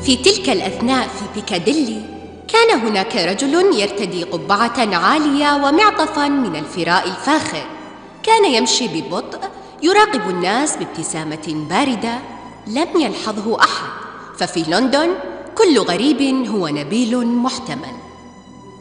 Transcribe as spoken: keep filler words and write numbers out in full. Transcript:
في تلك الأثناء في بيكاديلي كان هناك رجل يرتدي قبعة عالية ومعطفاً من الفراء الفاخر. كان يمشي ببطء يراقب الناس بابتسامة باردة. لم يلحظه أحد، ففي لندن كل غريب هو نبيل محتمل.